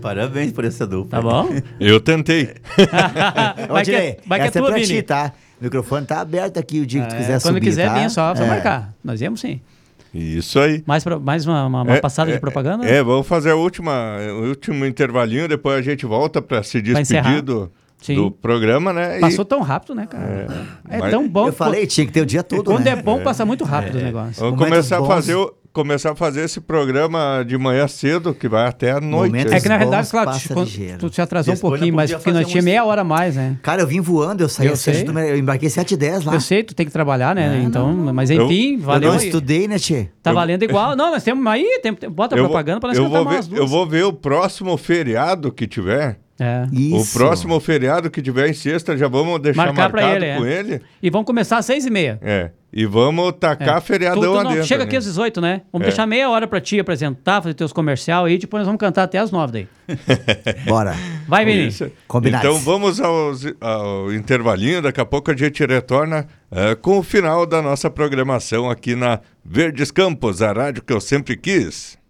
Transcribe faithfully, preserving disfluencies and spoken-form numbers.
Parabéns por essa dupla. Tá bom? Eu tentei. Vai que, Odinei, vai que é essa é tua, pra ti, Vini. tá? O microfone tá aberto aqui o dia que tu quiser É, subir, quando quiser, tá? vem só, só É. marcar. Nós viemos sim. Isso aí. Mais, pro- mais uma, uma- uma É, passada é, de propaganda? É, vamos fazer a última, o último intervalinho, depois a gente volta para se Pra encerrar. despedir do, Sim. do programa, né? E- Passou tão rápido, né, cara? É, mas- tão bom. Eu falei, tinha que ter o dia todo, Quando né? é bom, passa muito rápido o negócio. Vamos Momentos começar a, bons. fazer o, começar a fazer esse programa de manhã cedo, que vai até a noite. Momentos É que na bons realidade, claro, passa tu, quando- ligeiro. tu se atrasou um Depois pouquinho, nós mas podia porque nós fazer tinha um- meia hora a mais, né? Cara, eu vim voando, eu saí Eu às sete sei. do eu embarquei sete e dez lá. Eu sei, tu tem que trabalhar, né? então, mas Eu- enfim, Eu valeu. não aí. estudei, né, tchê? Tá valendo igual. Não, nós temos aí, tem, tem- bota a Eu vou- propaganda pra nós eu cantar vou umas ver, duas. Eu vou ver o próximo feriado que tiver. É. Isso. O próximo feriado que tiver em sexta, já vamos deixar Marcar pra marcado ele, com é. ele. E vamos começar às seis e meia. É. E vamos tacar É. feriadão Tu- tu não- adentro. chega né? aqui às dezoito, né? Vamos É. deixar meia hora pra ti apresentar, fazer teus comercial aí, depois nós vamos cantar até às nove daí. Bora. Vai, Vini. Isso. Combinado. Então vamos aos- ao intervalinho, daqui a pouco a gente retorna eh, com o final da nossa programação aqui na Verdes Campos, a rádio que eu sempre quis.